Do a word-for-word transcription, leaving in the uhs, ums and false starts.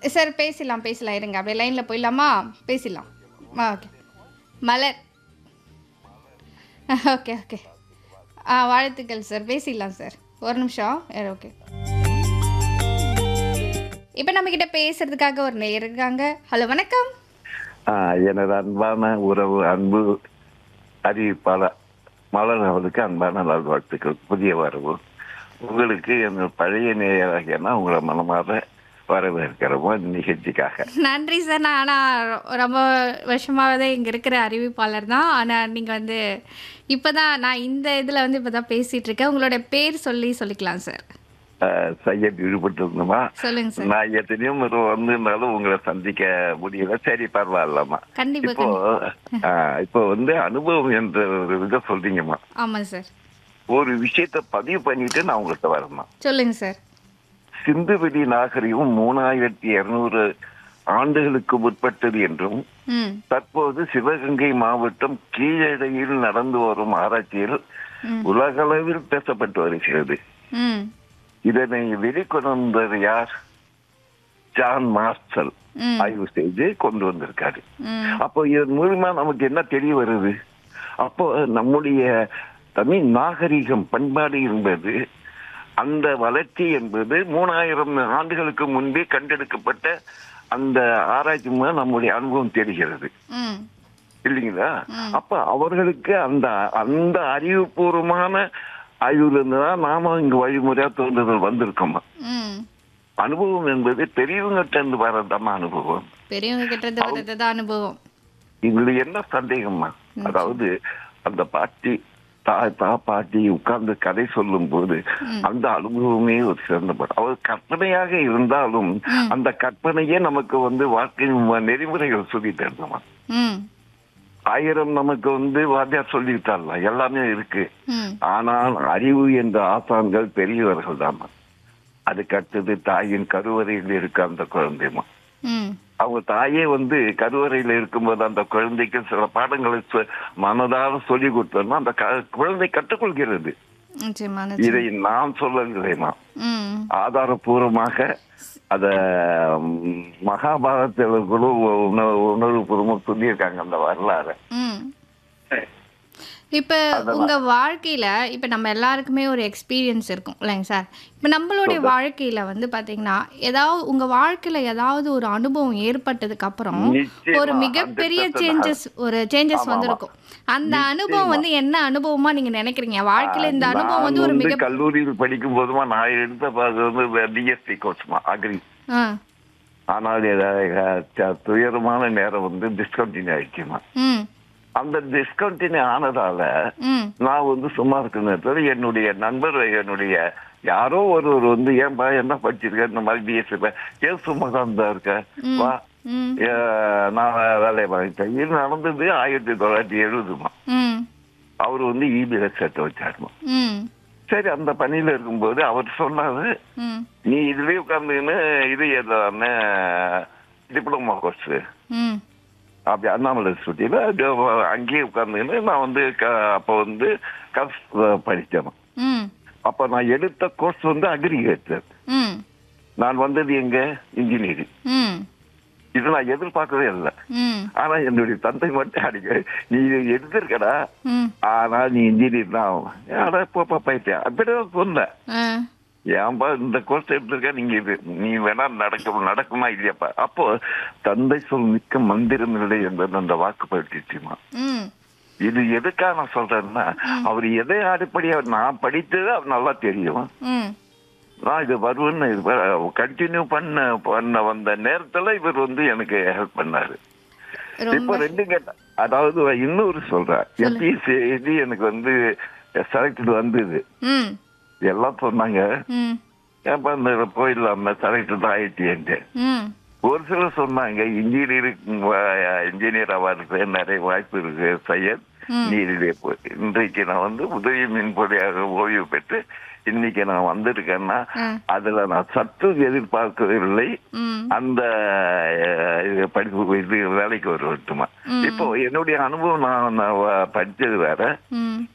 Sir பேசிடலாம், பேசலாம். இருங்க. அப்படியே லைன்ல போயிடலாமா? பேசிடலாம். ஆ ஓகே. மலர். Okay, okay. ஆ வாழ்த்துக்கள் சார். பேசிடலாம் சார். ஒரு நிமிஷம். ஏ ஓகே. இப்ப நம்மகிட்ட பேசுறதுக்காக ஒரு நேயர் இருக்காங்க. ஹலோ வணக்கம். ஆ, எனது அன்பான உறவு அன்பு அறிவிப்பாளர் மலர் அவர்களுக்கு அன்பான நல்வாழ்த்துக்கள். புதிய வரவு உங்களுக்கு எனது பழைய நேயராகியனா உங்களை மனமாற வரவேற்கிறோமோ நிகழ்ச்சிக்காக. நன்றி சார். நான் ஆனா ரொ ரொம்ப வருஷமாவே இங்க இருக்கிற அறிவிப்பாளர் தான். ஆனா நீங்க வந்து இப்பதான் நான் இந்த இதுல வந்து இப்பதான் பேசிட்டு இருக்கேன். உங்களோட பேர் சொல்லி சொல்லிக்கலாம் சார். ஆ, சையத் ஈடுபட்டிருந்தோமா? சொல்லுங்க சார். நான் எத்தனையோ முறை வந்திருந்தாலும் உங்களை சந்திக்க முடியல. சரி, பரவாயில்லம்மா. கண்டிப்பா, இப்போ கண்டிப்பா. ஆ, இப்போ வந்து அனுபவம் என்ற ஒரு இதை சொல்றீங்கம்மா. ஆமா சார். ஒரு விஷயத்த பதிவு பண்ணிட்டு நான் உங்கள்கிட்ட வரணும். சொல்லுங்க சார். சிந்துவெளி நாகரிகம் மூணாயிரத்தி இருநூறு ஆண்டுகளுக்கு முற்பட்டது என்றும் ம். தற்போது சிவகங்கை மாவட்டம் கீழடையில் நடந்து வரும் ஆராய்ச்சியில் ம். உலகளவில் பேசப்பட்டு வருகிறது. ம். இதனை வெளிக்கொணர்ந்தது யார்? ஜான் மார்ஷல் ம். ஆய்வு செய்து கொண்டு வந்திருக்காரு. ம். அப்போ இதன் மூலமா நமக்கு என்ன தெரிய வருது? அப்போ நம்முடைய தமிழ் நாகரிகம் பண்பாடு என்பது, அந்த வளர்ச்சி என்பது மூணாயிரம் ஆண்டுகளுக்கு முன்பே கண்டெடுக்கப்பட்ட அந்த ஆராய்ச்சி மூலம் நம்முடைய அனுபவம் தெரிகிறது ம். இல்லைங்களா? ம். அப்ப அவர்களுக்கு அந்த அந்த அறிவுபூர்வமான ஆய்வுல இருந்துதான் நாம இங்க வழிமுறையா தோன்றுதல் வந்திருக்கோமா. ம். அனுபவம் என்பது பெரியவங்கிட்ட இருந்து வர்றதாமா அனுபவம். பெரியவங்க கிட்ட இருந்து வர்றதுதான் அனுபவம். இதுல என்ன சந்தேகமா? அதாவது அந்த பாட்டி தா தா பாட்டி உட்கார்ந்து கதை சொல்லும் போது ம். அந்த அனுபவமே ஒரு சிறந்த பாடம். அவர் கற்பனையாக இருந்தாலும் ம். அந்த கற்பனையே நமக்கு வந்து வாழ்க்கை நெறிமுறைகள் சொல்லிட்டு இருந்தோமா. ம். ஆயிரம் நமக்கு வந்து வாத்தியார் சொல்லிவிட்டார்ல, எல்லாமே இருக்கு. ம். ஆனால் அறிவு என்ற ஆசான்கள் பெரியவர்கள் தாமா. அதுக்கு அடுத்தது தாயின் கருவறையில் இருக்க அந்த குழந்தைமா. ம். அவங்க தாயே வந்து கருவறையில இருக்கும்போது அந்த குழந்தைக்கு சில பாடங்களை சொ- மனதார சொல்லி கொடுத்தோம்னா அந்த க- குழந்தை கற்றுக்கொள்கிறது. நிச்சயமா, இதை நிச்சயமா. நான் சொல்லலைமா, ம். ஆதாரபூர்வமாக அத ம், மகாபாரதத்துல கூட உணர்வு உணர்வுபூர்வமா சொல்லியிருக்காங்க அந்த வரலாறு. ம். இப்ப உங்க வாழ்க்கையில இப்ப நம்ம எல்லாருக்குமே ஒரு எக்ஸ்பீரியன்ஸ் இருக்கும் இல்லைங்க சார்? இப்ப நம்மளுடைய வாழ்க்கையில வந்து பாத்தீங்கன்னா, ஏதாவது உங்க வாழ்க்கையில ஏதாவது ஒரு அனுபவம் ஏற்பட்டதுக்கு அப்புறம் நிச்சயமா, ஒரு மிகப்பெரிய hundred percent. சேஞ்சஸ் ஒரு சேஞ்சஸ் ஆமா, ஆமா. வந்திருக்கும். அந்த நிச்சயமா. அனுபவம் வந்து என்ன அனுபவமா நீங்க நினைக்கிறீங்க? வாழ்க்கையில இந்த அனுபவம் நான் வந்து ஒரு வந்து மிக கல்லூரியில் படிக்கும் போதுமா நான் எடுத்த பாது வந்து டிஎஸ்டி கோர்ஸ்மா, அக்ரி. ஆ. ஆனால் இத- த- துயரமான நேரம் வந்து டிஸ்கண்டினியூ ஆயிடுச்சுமா. ம். அந்த டிஸ்கண்டினியூ ஆனதால ம். நான் வந்து சும்மா இருக்க நேரத்துல என்னுடைய நண்பர், என்னுடைய யாரோ ஒருவர் வந்து ஏன்பா என்ன படிச்சிருக்க, இந்த மாதிரி பிஎஸ்சி ஏன் சும்மா தான் இருந்தா இருக்க, ம். வா ம். ஏ, நான் வேலையை வாங்கிட்டேன். இது நடந்தது ஆயிரத்தி தொள்ளாயிரத்தி எழுபதுமா. ம். அவர் வந்து இபில சேர்த்து வச்சாருமா. ம். சரி, அந்த பணியில இருக்கும்போது அவர் சொன்னாரு, ம். நீ இதுலயே உட்காந்துன்னு இது எதான டிப்ளமா கோர்ஸ் ம். அப்படி அண்ணாமலை சுட்டியில அங்கேயே உட்காந்துன்னு நான் வந்து க- அப்போ வந்து கஸ் படித்தேன். ம். அப்ப நான் எடுத்த கோர்ஸ் வந்து அக்ரிகல்ச்சர். ம். நான் வந்தது எங்க இன்ஜினியரிங். ம். இது நான் எதிர்பார்க்கவே இல்லை. ம். ஆனா என்னுடைய தந்தை மட்டும் அடிக்க, நீ இது எடுத்திருக்கடா, ம். ஆனா நீ இன்ஜினியர் தான் ஆகும். ஆனா போப்பா போயிட்டேன் அப்படிதான் சொன்னேன். ஆ. ஏன்பா இந்த கோர்ஸ் எடுத்திருக்க, நீங்க இது நீ வேணா நடக்கும் நடக்குமா இல்லையாப்பா. அப்போ தந்தை சொல் மிக்க மந்திரம் இல்லை என்பது அந்த வாக்கு பயிற்சிமா. ம். இது எதுக்காக நான் சொல்றேன்னா, அவர் எதை அடிப்படையா நான் படித்தது அவர் நல்லா தெரியும். ம். நான் இது வருவேன்னு கண்டினியூ பண்ண பண்ண வந்த நேரத்துல இவர் வந்து எனக்கு ஹெல்ப் பண்ணாரு. ரொம்ப இப்ப ரெண்டு கேட்ட, அதாவது இன்னொரு சொல்றேன், சொல்லுங்க. எம்பிஎஸ்சி இது எனக்கு வந்து செலக்டட் வந்தது. ம். எல்லாம் சொன்னாங்க, ம். ஏன்பா இந்த போயிடலாம செலக்டட் ஆயிட்டேன்ட்டு. ம். ஒரு சிலர் சொன்னாங்க, இன்ஜினியர் இன்ஜினியர் ஆவாருக்கு நிறைய வாய்ப்பு இருக்கு சையத், ம். நீ இதுலயே போய். இன்றைக்கு நான் வந்து உதவி மின்பொறியாக ஓய்வு பெற்று இன்னைக்கு நான் வந்திருக்கேன்னா ஆ. அதுல நான் சற்று எதிர்பார்க்கவில்லை. ம். அந்த அஹ், இது படிப்பு இது வேலைக்கு வருவட்டுமா. ம். இப்போ என்னுடைய அனுபவம், நான் நான் படிச்சது வேற, ம்.